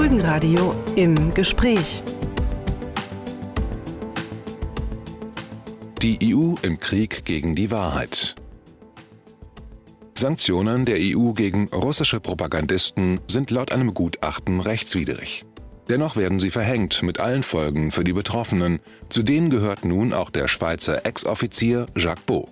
Rügenradio im Gespräch. Die EU im Krieg gegen die Wahrheit. Sanktionen der EU gegen russische Propagandisten sind laut einem Gutachten rechtswidrig. Dennoch werden sie verhängt mit allen Folgen für die Betroffenen. Zu denen gehört nun auch der Schweizer Ex-Offizier Jacques Beau.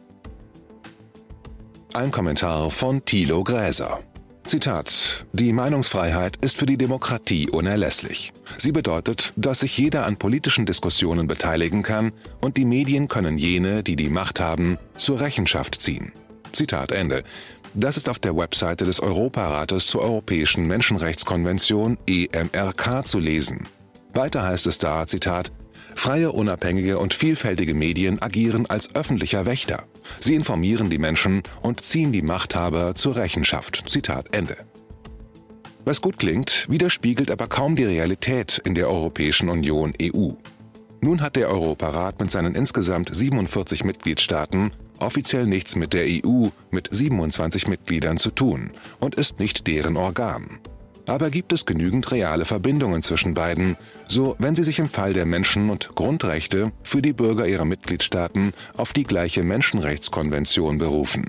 Ein Kommentar von Thilo Gräser. Zitat: Die Meinungsfreiheit ist für die Demokratie unerlässlich. Sie bedeutet, dass sich jeder an politischen Diskussionen beteiligen kann und die Medien können jene, die die Macht haben, zur Rechenschaft ziehen. Zitat Ende. Das ist auf der Webseite des Europarates zur Europäischen Menschenrechtskonvention EMRK zu lesen. Weiter heißt es da, Zitat: Freie, unabhängige und vielfältige Medien agieren als öffentlicher Wächter. Sie informieren die Menschen und ziehen die Machthaber zur Rechenschaft. Zitat Ende. Was gut klingt, widerspiegelt aber kaum die Realität in der Europäischen Union EU. Nun hat der Europarat mit seinen insgesamt 47 Mitgliedstaaten offiziell nichts mit der EU mit 27 Mitgliedern zu tun und ist nicht deren Organ. Aber gibt es genügend reale Verbindungen zwischen beiden, so wenn sie sich im Fall der Menschen- und Grundrechte für die Bürger ihrer Mitgliedstaaten auf die gleiche Menschenrechtskonvention berufen.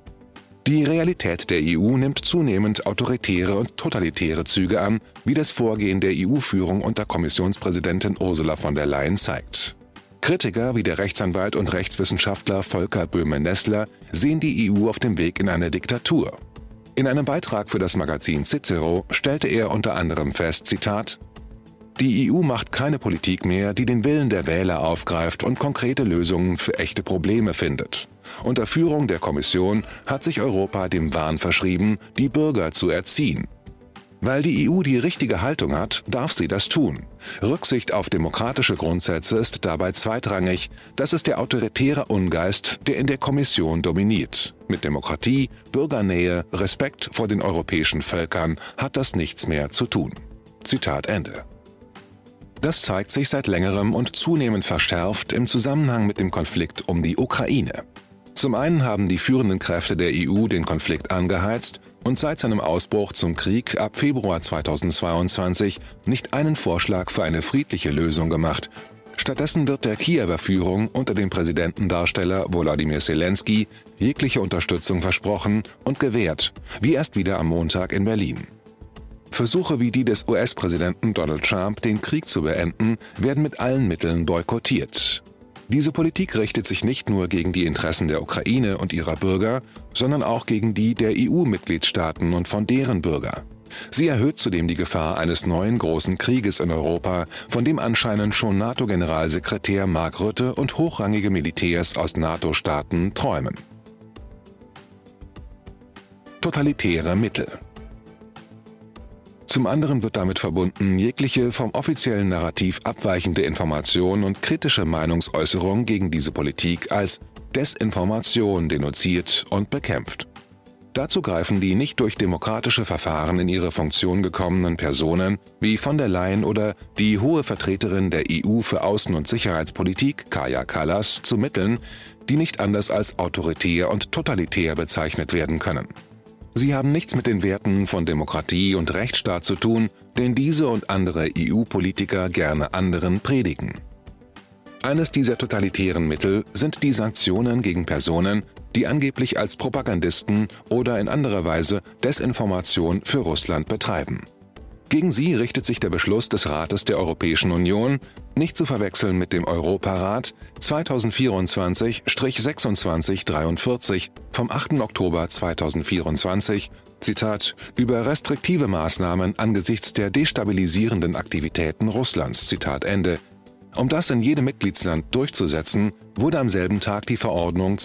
Die Realität der EU nimmt zunehmend autoritäre und totalitäre Züge an, wie das Vorgehen der EU-Führung unter Kommissionspräsidentin Ursula von der Leyen zeigt. Kritiker wie der Rechtsanwalt und Rechtswissenschaftler Volker Böhme-Nessler sehen die EU auf dem Weg in eine Diktatur. In einem Beitrag für das Magazin Cicero stellte er unter anderem fest, Zitat: Die EU macht keine Politik mehr, die den Willen der Wähler aufgreift und konkrete Lösungen für echte Probleme findet. Unter Führung der Kommission hat sich Europa dem Wahn verschrieben, die Bürger zu erziehen. Weil die EU die richtige Haltung hat, darf sie das tun. Rücksicht auf demokratische Grundsätze ist dabei zweitrangig. Das ist der autoritäre Ungeist, der in der Kommission dominiert. Mit Demokratie, Bürgernähe, Respekt vor den europäischen Völkern hat das nichts mehr zu tun. Zitat Ende. Das zeigt sich seit längerem und zunehmend verschärft im Zusammenhang mit dem Konflikt um die Ukraine. Zum einen haben die führenden Kräfte der EU den Konflikt angeheizt und seit seinem Ausbruch zum Krieg ab Februar 2022 nicht einen Vorschlag für eine friedliche Lösung gemacht. Stattdessen wird der Kiewer Führung unter dem Präsidentendarsteller Volodymyr Zelensky jegliche Unterstützung versprochen und gewährt, wie erst wieder am Montag in Berlin. Versuche wie die des US-Präsidenten Donald Trump, den Krieg zu beenden, werden mit allen Mitteln boykottiert. Diese Politik richtet sich nicht nur gegen die Interessen der Ukraine und ihrer Bürger, sondern auch gegen die der EU-Mitgliedstaaten und von deren Bürger. Sie erhöht zudem die Gefahr eines neuen großen Krieges in Europa, von dem anscheinend schon NATO-Generalsekretär Mark Rutte und hochrangige Militärs aus NATO-Staaten träumen. Totalitäre Mittel. Zum anderen wird damit verbunden, jegliche vom offiziellen Narrativ abweichende Information und kritische Meinungsäußerung gegen diese Politik als Desinformation denunziert und bekämpft. Dazu greifen die nicht durch demokratische Verfahren in ihre Funktion gekommenen Personen wie von der Leyen oder die hohe Vertreterin der EU für Außen- und Sicherheitspolitik, Kaja Kallas, zu Mitteln, die nicht anders als autoritär und totalitär bezeichnet werden können. Sie haben nichts mit den Werten von Demokratie und Rechtsstaat zu tun, den diese und andere EU-Politiker gerne anderen predigen. Eines dieser totalitären Mittel sind die Sanktionen gegen Personen, die angeblich als Propagandisten oder in anderer Weise Desinformation für Russland betreiben. Gegen sie richtet sich der Beschluss des Rates der Europäischen Union, nicht zu verwechseln mit dem Europarat 2024/2643 vom 8. Oktober 2024, Zitat, über restriktive Maßnahmen angesichts der destabilisierenden Aktivitäten Russlands, Zitat Ende. Um das in jedem Mitgliedsland durchzusetzen, wurde am selben Tag die Verordnung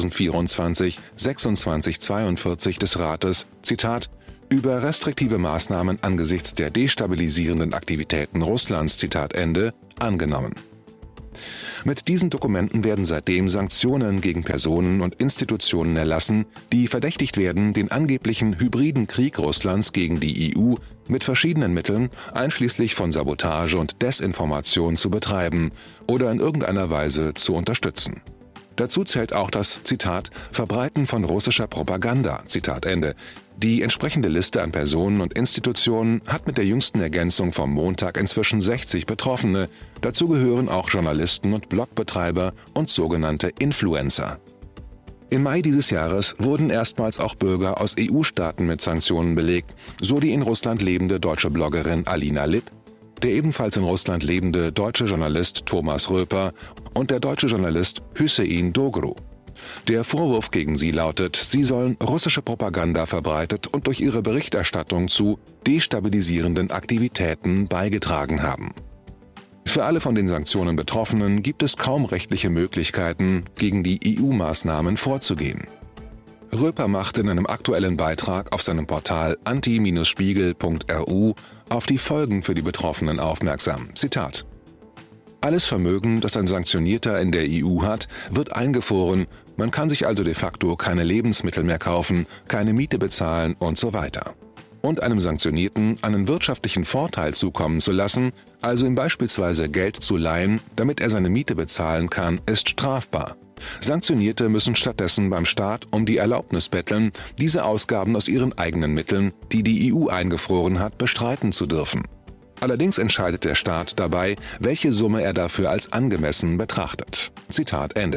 2024/2642 des Rates, Zitat, über restriktive Maßnahmen angesichts der destabilisierenden Aktivitäten Russlands, Zitat Ende, angenommen. Mit diesen Dokumenten werden seitdem Sanktionen gegen Personen und Institutionen erlassen, die verdächtigt werden, den angeblichen hybriden Krieg Russlands gegen die EU mit verschiedenen Mitteln, einschließlich von Sabotage und Desinformation, zu betreiben oder in irgendeiner Weise zu unterstützen. Dazu zählt auch das, Zitat, Verbreiten von russischer Propaganda, Zitat Ende. Die entsprechende Liste an Personen und Institutionen hat mit der jüngsten Ergänzung vom Montag inzwischen 60 Betroffene. Dazu gehören auch Journalisten und Blogbetreiber und sogenannte Influencer. Im Mai dieses Jahres wurden erstmals auch Bürger aus EU-Staaten mit Sanktionen belegt, so die in Russland lebende deutsche Bloggerin Alina Lipp, der ebenfalls in Russland lebende deutsche Journalist Thomas Röper und der deutsche Journalist Hüseyin Doğru. Der Vorwurf gegen sie lautet, sie sollen russische Propaganda verbreitet und durch ihre Berichterstattung zu destabilisierenden Aktivitäten beigetragen haben. Für alle von den Sanktionen Betroffenen gibt es kaum rechtliche Möglichkeiten, gegen die EU-Maßnahmen vorzugehen. Röper macht in einem aktuellen Beitrag auf seinem Portal anti-spiegel.ru auf die Folgen für die Betroffenen aufmerksam. Zitat: Alles Vermögen, das ein Sanktionierter in der EU hat, wird eingefroren, man kann sich also de facto keine Lebensmittel mehr kaufen, keine Miete bezahlen und so weiter. Und einem Sanktionierten einen wirtschaftlichen Vorteil zukommen zu lassen, also ihm beispielsweise Geld zu leihen, damit er seine Miete bezahlen kann, ist strafbar. Sanktionierte müssen stattdessen beim Staat um die Erlaubnis betteln, diese Ausgaben aus ihren eigenen Mitteln, die die EU eingefroren hat, bestreiten zu dürfen. Allerdings entscheidet der Staat dabei, welche Summe er dafür als angemessen betrachtet. Zitat Ende.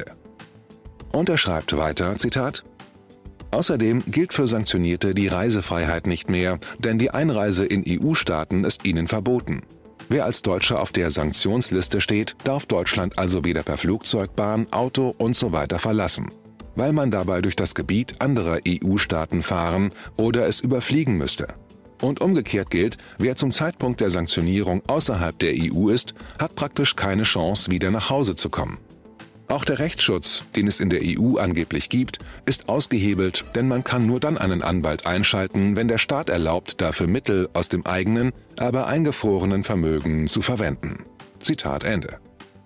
Und er schreibt weiter, Zitat: Außerdem gilt für Sanktionierte die Reisefreiheit nicht mehr, denn die Einreise in EU-Staaten ist ihnen verboten. Wer als Deutscher auf der Sanktionsliste steht, darf Deutschland also weder per Flugzeug, Bahn, Auto usw. verlassen, weil man dabei durch das Gebiet anderer EU-Staaten fahren oder es überfliegen müsste. Und umgekehrt gilt, wer zum Zeitpunkt der Sanktionierung außerhalb der EU ist, hat praktisch keine Chance, wieder nach Hause zu kommen. Auch der Rechtsschutz, den es in der EU angeblich gibt, ist ausgehebelt, denn man kann nur dann einen Anwalt einschalten, wenn der Staat erlaubt, dafür Mittel aus dem eigenen, aber eingefrorenen Vermögen zu verwenden. Zitat Ende.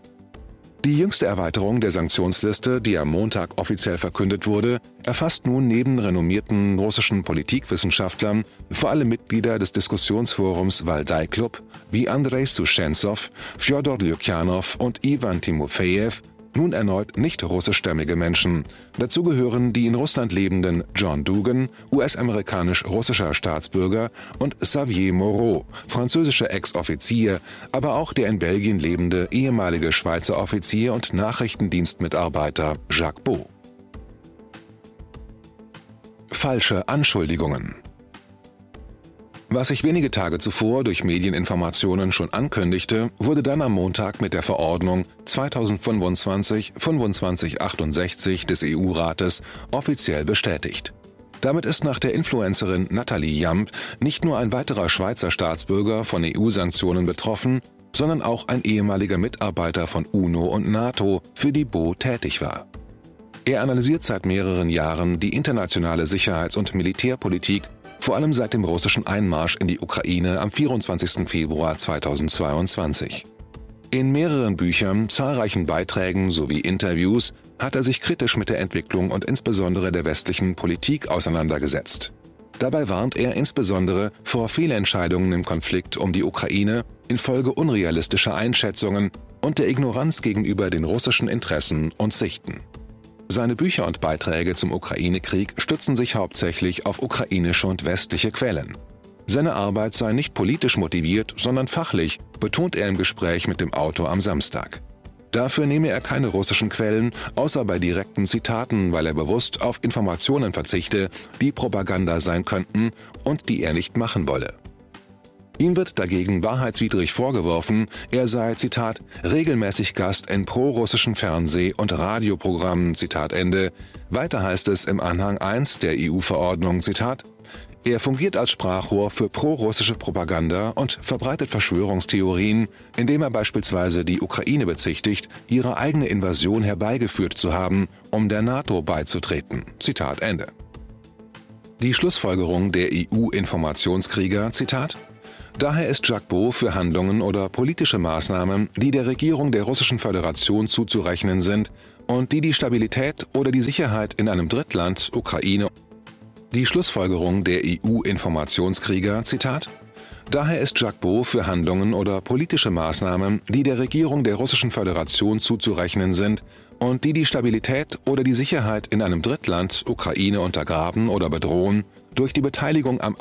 Die jüngste Erweiterung der Sanktionsliste, die am Montag offiziell verkündet wurde, erfasst nun neben renommierten russischen Politikwissenschaftlern vor allem Mitglieder des Diskussionsforums Valdai Club wie Andrei Sushensov, Fjodor Lukjanov und Ivan Timofejew, nun erneut nicht russischstämmige Menschen. Dazu gehören die in Russland lebenden John Dugan, US-amerikanisch-russischer Staatsbürger, und Xavier Moreau, französischer Ex-Offizier, aber auch der in Belgien lebende ehemalige Schweizer Offizier und Nachrichtendienstmitarbeiter Jacques Beau. Falsche Anschuldigungen. Was sich wenige Tage zuvor durch Medieninformationen schon ankündigte, wurde dann am Montag mit der Verordnung 2025/2568 des EU-Rates offiziell bestätigt. Damit ist nach der Influencerin Nathalie Jamp nicht nur ein weiterer Schweizer Staatsbürger von EU-Sanktionen betroffen, sondern auch ein ehemaliger Mitarbeiter von UNO und NATO, für die Beau tätig war. Er analysiert seit mehreren Jahren die internationale Sicherheits- und Militärpolitik, vor allem seit dem russischen Einmarsch in die Ukraine am 24. Februar 2022. In mehreren Büchern, zahlreichen Beiträgen sowie Interviews hat er sich kritisch mit der Entwicklung und insbesondere der westlichen Politik auseinandergesetzt. Dabei warnt er insbesondere vor Fehlentscheidungen im Konflikt um die Ukraine infolge unrealistischer Einschätzungen und der Ignoranz gegenüber den russischen Interessen und Sichten. Seine Bücher und Beiträge zum Ukraine-Krieg stützen sich hauptsächlich auf ukrainische und westliche Quellen. Seine Arbeit sei nicht politisch motiviert, sondern fachlich, betont er im Gespräch mit dem Autor am Samstag. Dafür nehme er keine russischen Quellen, außer bei direkten Zitaten, weil er bewusst auf Informationen verzichte, die Propaganda sein könnten und die er nicht machen wolle. Ihm wird dagegen wahrheitswidrig vorgeworfen, er sei, Zitat, regelmäßig Gast in prorussischen Fernseh- und Radioprogrammen, Zitat Ende. Weiter heißt es im Anhang 1 der EU-Verordnung, Zitat, er fungiert als Sprachrohr für prorussische Propaganda und verbreitet Verschwörungstheorien, indem er beispielsweise die Ukraine bezichtigt, ihre eigene Invasion herbeigeführt zu haben, um der NATO beizutreten. Zitat Ende. Die Schlussfolgerung der EU-Informationskrieger, Zitat, daher ist Jacques Beau für Handlungen oder politische Maßnahmen, die der Regierung der Russischen Föderation zuzurechnen sind und die Stabilität oder die Sicherheit in einem Drittland, Ukraine. Die Schlussfolgerung der EU-Informationskrieger, Zitat, Daher ist Gbagbo für Handlungen oder politische Maßnahmen, die der Regierung der Russischen Föderation zuzurechnen sind und die die Stabilität oder die Sicherheit in einem Drittland, Ukraine, untergraben oder bedrohen, durch die Beteiligung am